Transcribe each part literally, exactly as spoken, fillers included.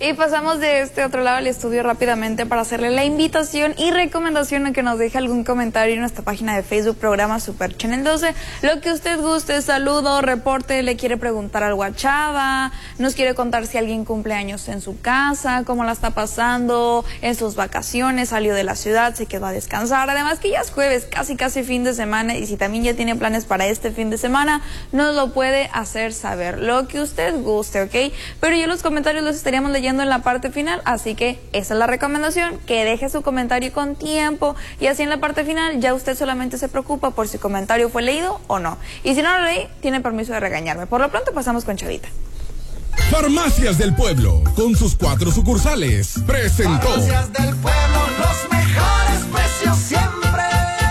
Y pasamos de este otro lado del estudio rápidamente para hacerle la invitación y recomendación a que nos deje algún comentario en nuestra página de Facebook, programa Super Channel doce. Lo que usted guste, saludo, reporte, le quiere preguntar algo a Chava, nos quiere contar si alguien cumple años en su casa, cómo la está pasando en sus vacaciones, salió de la ciudad, se quedó a descansar. Además que ya es jueves, casi casi fin de semana, y si también ya tiene planes para este fin de semana, nos lo puede hacer saber. Lo que usted guste, ¿ok? Pero yo los comentarios los estaríamos leyendo en la parte final, así que esa es la recomendación, que deje su comentario con tiempo y así en la parte final ya usted solamente se preocupa por si su comentario fue leído o no. Y si no lo leí, tiene permiso de regañarme. Por lo pronto pasamos con Chavita. Farmacias del Pueblo, con sus cuatro sucursales, presentó. Farmacias del Pueblo, los mejores precios siempre.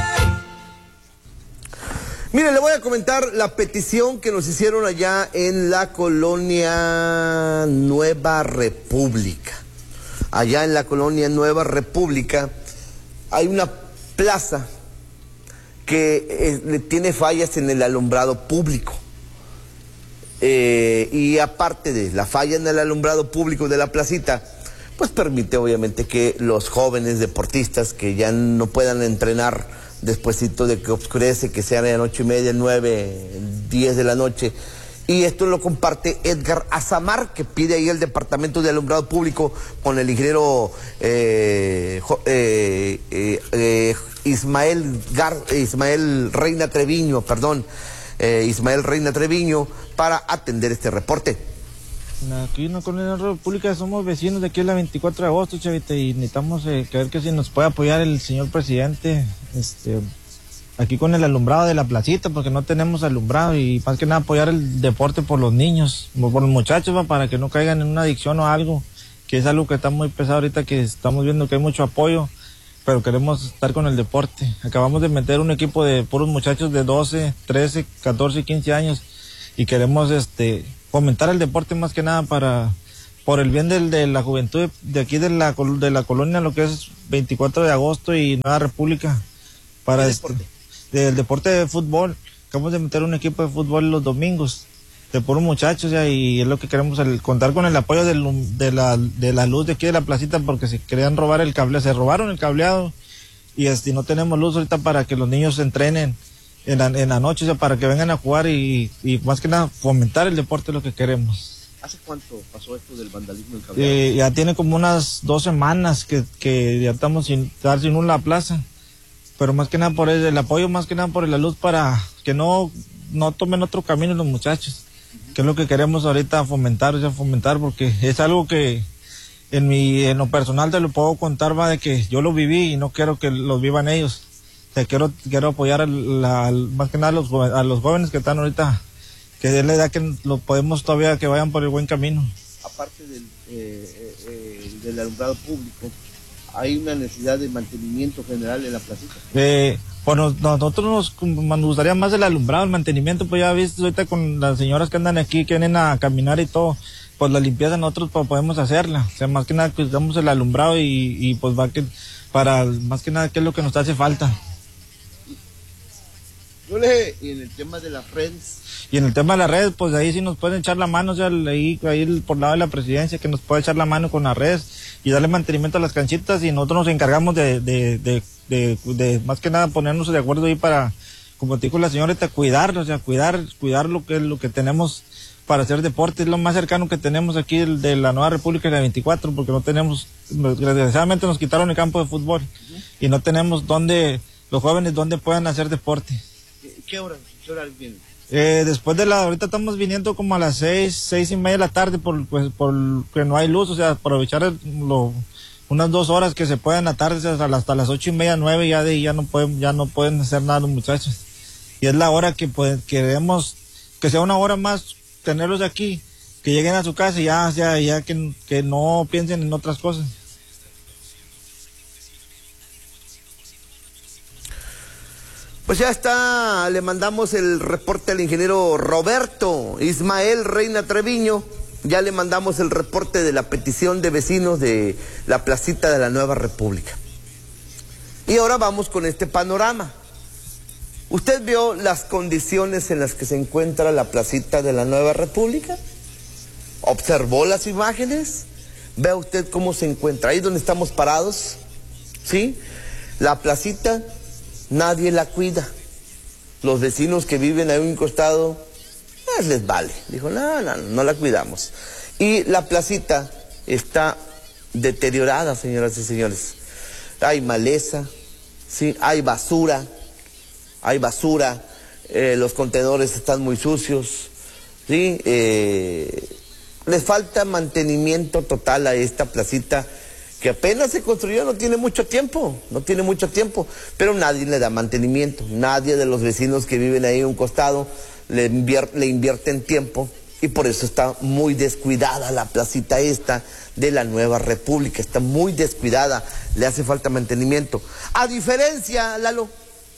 Mire, le voy a comentar la petición que nos hicieron allá en la colonia Nueva República. Allá en la colonia Nueva República hay una plaza que eh, tiene fallas en el alumbrado público. Eh, y aparte de la falla en el alumbrado público de la placita, pues permite obviamente que los jóvenes deportistas que ya no puedan entrenar despuesito de que oscurece, que sean a las ocho y media, nueve, diez de la noche. Y esto lo comparte Edgar Azamar, que pide ahí el Departamento de Alumbrado Público con el ingeniero eh, eh, eh, eh, Ismael, Gar, Ismael Reina Treviño, perdón, eh, Ismael Reina Treviño, para atender este reporte. Aquí en la colonia República somos vecinos de aquí, es la veinticuatro de agosto, Chavita, y necesitamos eh, ver que si nos puede apoyar el señor presidente, este, aquí con el alumbrado de la placita, porque no tenemos alumbrado, y más que nada apoyar el deporte por los niños, por los muchachos, ¿va? Para que no caigan en una adicción o algo, que es algo que está muy pesado ahorita, que estamos viendo que hay mucho apoyo, pero queremos estar con el deporte. Acabamos de meter un equipo de puros muchachos de doce, trece, catorce, quince años, y queremos este fomentar el deporte más que nada para por el bien del, de la juventud de aquí de la, de la colonia, lo que es veinticuatro de agosto y Nueva República, para ¿Qué este, deporte? del deporte de fútbol. Acabamos de meter un equipo de fútbol los domingos, de puros muchachos, ya, y es lo que queremos, el, contar con el apoyo del, de, la, de la luz de aquí de la placita, porque se querían robar el cable, se robaron el cableado, y este, no tenemos luz ahorita para que los niños se entrenen en la, en la noche, o sea, para que vengan a jugar y, y más que nada fomentar el deporte, es lo que queremos. ¿Hace cuánto pasó esto del vandalismo del cableado? Eh, ya tiene como unas dos semanas que, que ya estamos sin estar sin una plaza, pero más que nada por el, el apoyo, más que nada por la luz, para que no, no tomen otro camino los muchachos, uh-huh. Que es lo que queremos ahorita fomentar, o sea, fomentar, porque es algo que en mi, en lo personal te lo puedo contar, va, de que yo lo viví y no quiero que lo vivan ellos. O sea, quiero, quiero apoyar a la, más que nada a los, a los jóvenes que están ahorita, que es la edad que lo podemos todavía que vayan por el buen camino. Aparte del, eh, eh, del alumbrado público, ¿hay una necesidad de mantenimiento general en la placita? Eh, bueno, nosotros nos, nos gustaría más el alumbrado, el mantenimiento, pues ya viste ahorita con las señoras que andan aquí, que vienen a caminar y todo, pues la limpieza nosotros pues, podemos hacerla. O sea, más que nada cuidamos el alumbrado y, y pues va que, para, más que nada, qué es lo que nos hace falta. Yo le, y en el tema de las redes. Y en el tema de las redes, pues ahí sí nos pueden echar la mano, o sea, ahí, ahí por lado de la presidencia, que nos puede echar la mano con las redes y darle mantenimiento a las canchitas, y nosotros nos encargamos de, de, de, de, de más que nada ponernos de acuerdo ahí para, como te dijo la señorita, cuidarlo, o sea, cuidar, cuidar lo que, lo que tenemos para hacer deporte. Es lo más cercano que tenemos aquí de, de la Nueva República y la veinticuatro, porque no tenemos, desgraciadamente nos quitaron el campo de fútbol, uh-huh. Y no tenemos donde, los jóvenes donde puedan hacer deporte. ¿Qué hora, qué hora vienen? Eh, después de la, ahorita estamos viniendo como a las seis, seis y media de la tarde, por, pues, por que no hay luz, o sea, aprovechar el, lo, unas dos horas que se puedan en la tarde, o sea, hasta, hasta las ocho y media, nueve, ya de ahí ya no pueden, ya no pueden hacer nada los muchachos. Y es la hora que pues, queremos, que sea una hora más, tenerlos aquí, que lleguen a su casa y ya, ya, ya que, que no piensen en otras cosas. Pues ya está, le mandamos el reporte al ingeniero Roberto Ismael Reina Treviño, ya le mandamos el reporte de la petición de vecinos de la placita de la Nueva República. Y ahora vamos con este panorama. ¿Usted vio las condiciones en las que se encuentra la placita de la Nueva República? ¿Observó las imágenes? Vea usted cómo se encuentra. Ahí donde estamos parados, ¿sí? La placita, nadie la cuida. Los vecinos que viven a un costado, pues les vale. Dijo, no, no, no la cuidamos. Y la placita está deteriorada, señoras y señores. Hay maleza, ¿sí? Hay basura, hay basura, eh, los contenedores están muy sucios, ¿sí? Eh, les falta mantenimiento total a esta placita que apenas se construyó, no tiene mucho tiempo, no tiene mucho tiempo, pero nadie le da mantenimiento, nadie de los vecinos que viven ahí a un costado le, invier le invierten tiempo. Y por eso está muy descuidada la placita esta de la Nueva República. Está muy descuidada, le hace falta mantenimiento. A diferencia, Lalo,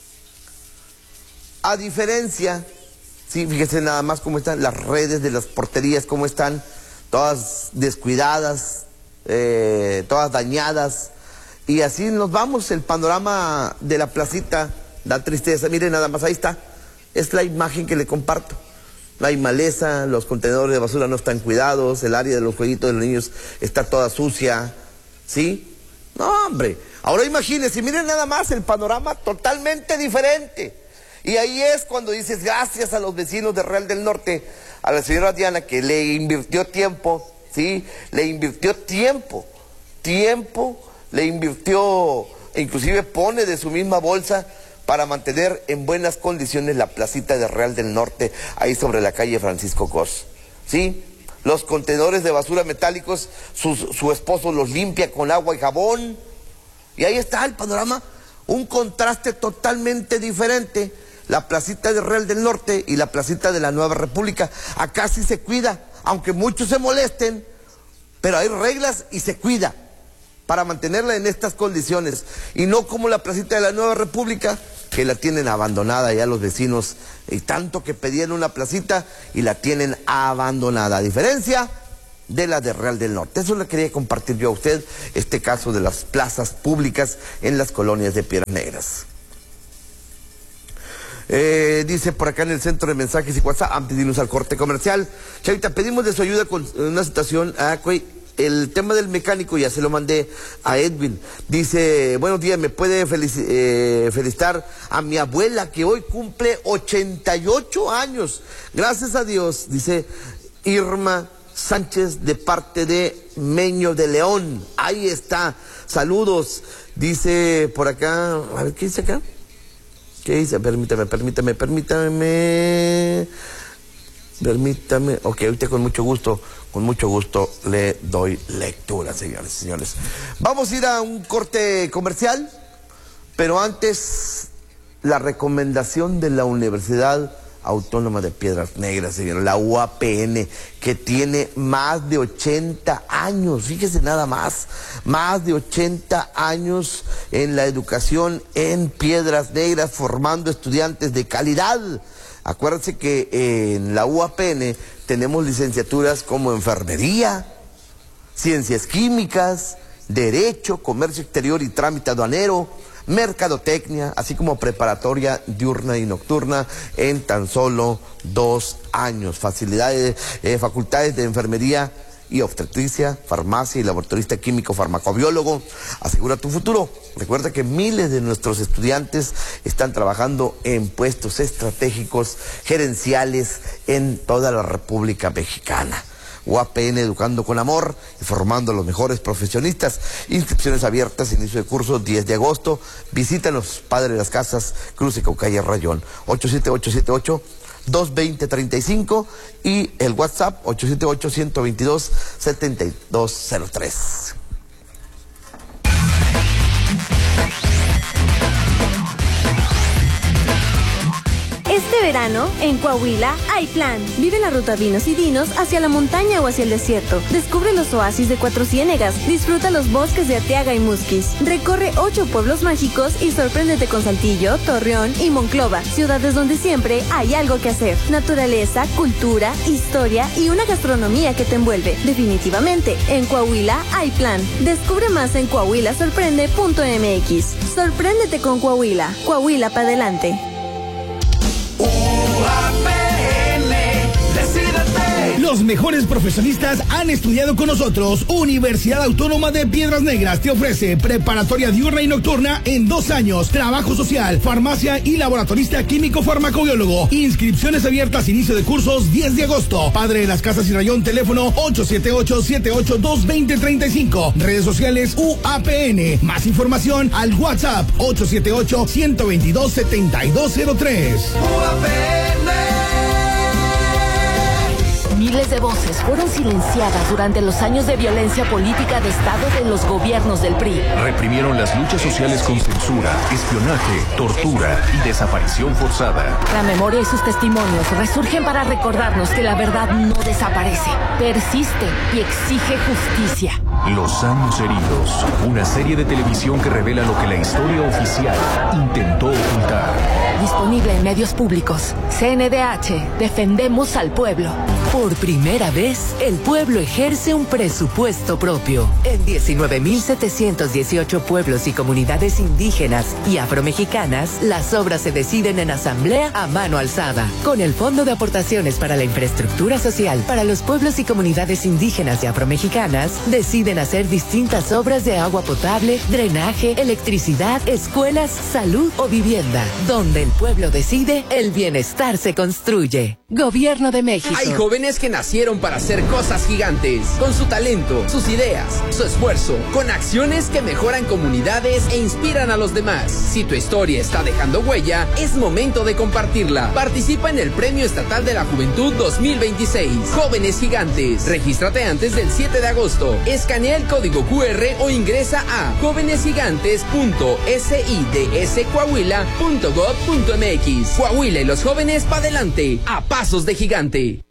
a diferencia, sí, fíjese nada más cómo están las redes de las porterías, cómo están, todas descuidadas, eh, todas dañadas. Y así nos vamos, el panorama de la placita da tristeza. Miren nada más, ahí está, es la imagen que le comparto. Hay maleza, los contenedores de basura no están cuidados, el área de los jueguitos de los niños está toda sucia, ¿sí? No, hombre, ahora imagínense, miren nada más el panorama totalmente diferente. Y ahí es cuando dices, gracias a los vecinos de Real del Norte, a la señora Diana que le invirtió tiempo, ¿sí? Le invirtió tiempo, tiempo, le invirtió, e inclusive pone de su misma bolsa para mantener en buenas condiciones la placita de Real del Norte, ahí sobre la calle Francisco Cos, ¿sí? Los contenedores de basura metálicos, su, su esposo los limpia con agua y jabón, y ahí está el panorama, un contraste totalmente diferente, la placita de Real del Norte y la placita de la Nueva República. Acá sí se cuida, aunque muchos se molesten, pero hay reglas y se cuida para mantenerla en estas condiciones, y no como la placita de la Nueva República, que la tienen abandonada ya los vecinos, y tanto que pedían una placita y la tienen abandonada, a diferencia de la de Real del Norte. Eso le quería compartir yo a usted, este caso de las plazas públicas en las colonias de Piedras Negras. Eh, dice por acá en el centro de mensajes y WhatsApp, antes de irnos al corte comercial, Chavita, pedimos de su ayuda con una situación, ah, el tema del mecánico ya se lo mandé a Edwin. Dice, buenos días, ¿me puede felici eh, felicitar a mi abuela que hoy cumple ochenta y ocho años? Gracias a Dios, dice Irma Sánchez, de parte de Meño de León. Ahí está, saludos. Dice por acá, a ver, ¿qué dice acá? ¿Qué dice? Permítame, permítame, permítame... Permítame, ok, ahorita con mucho gusto, con mucho gusto le doy lectura, señores y señores. Vamos a ir a un corte comercial, pero antes la recomendación de la Universidad Autónoma de Piedras Negras, señores, la U A P N, que tiene más de ochenta años, fíjese nada más, más de ochenta años en la educación en Piedras Negras, formando estudiantes de calidad. Acuérdense que en la U A P N tenemos licenciaturas como enfermería, ciencias químicas, derecho, comercio exterior y trámite aduanero, mercadotecnia, así como preparatoria diurna y nocturna en tan solo dos años. Facilidades, eh, facultades de enfermería y obstetricia, farmacia y laboratorista químico farmacobiólogo. Asegura tu futuro. Recuerda que miles de nuestros estudiantes están trabajando en puestos estratégicos gerenciales en toda la República Mexicana. U A P N, educando con amor y formando a los mejores profesionistas. Inscripciones abiertas, inicio de curso diez de agosto. Visítanos, Padre de las Casas, Cruce Caucaya Rayón, ocho siete ocho siete ocho dos dos cero tres cinco y el WhatsApp ocho siete ocho uno dos dos siete dos cero tres. Este verano, en Coahuila, hay plan. Vive la ruta Vinos y Dinos hacia la montaña o hacia el desierto. Descubre los oasis de Cuatro Ciénegas. Disfruta los bosques de Arteaga y Musquis. Recorre ocho pueblos mágicos y sorpréndete con Saltillo, Torreón y Monclova. Ciudades donde siempre hay algo que hacer. Naturaleza, cultura, historia y una gastronomía que te envuelve. Definitivamente, en Coahuila hay plan. Descubre más en coahuila sorprende punto m x. Sorpréndete con Coahuila. Coahuila para adelante. U A P N, decídete. Los mejores profesionistas han estudiado con nosotros. Universidad Autónoma de Piedras Negras te ofrece preparatoria diurna y nocturna en dos años, trabajo social, farmacia y laboratorista químico farmacobiólogo. Inscripciones abiertas, inicio de cursos diez de agosto. Padre de las Casas y Rayón, teléfono ocho siete ocho, siete ocho dos, dos cero tres cinco. Redes sociales U A P N. Más información al WhatsApp ocho siete ocho, uno dos dos, siete dos cero tres. U A P N. Miles de voces fueron silenciadas durante los años de violencia política de Estado de los gobiernos del P R I. Reprimieron las luchas sociales con censura, espionaje, tortura y desaparición forzada. La memoria y sus testimonios resurgen para recordarnos que la verdad no desaparece, persiste y exige justicia. Los años heridos, una serie de televisión que revela lo que la historia oficial intentó ocultar. Disponible en medios públicos. C N D H, defendemos al pueblo. Por primera vez, el pueblo ejerce un presupuesto propio. En diecinueve mil setecientos dieciocho pueblos y comunidades indígenas y afromexicanas, las obras se deciden en asamblea a mano alzada. Con el Fondo de Aportaciones para la Infraestructura Social para los pueblos y comunidades indígenas y afromexicanas, deciden hacer distintas obras de agua potable, drenaje, electricidad, escuelas, salud o vivienda. Donde el pueblo decide, el bienestar se construye. Gobierno de México. Hay jóvenes que nacieron para hacer cosas gigantes, con su talento, sus ideas, su esfuerzo, con acciones que mejoran comunidades e inspiran a los demás. Si tu historia está dejando huella, es momento de compartirla. Participa en el Premio Estatal de la Juventud dos mil veintiséis. Jóvenes Gigantes. Regístrate antes del siete de agosto. Escanea el código Q R o ingresa a jóvenes gigantes punto sids coahuila punto gob punto m x. Coahuila y los jóvenes pa' adelante, a pasos de gigante.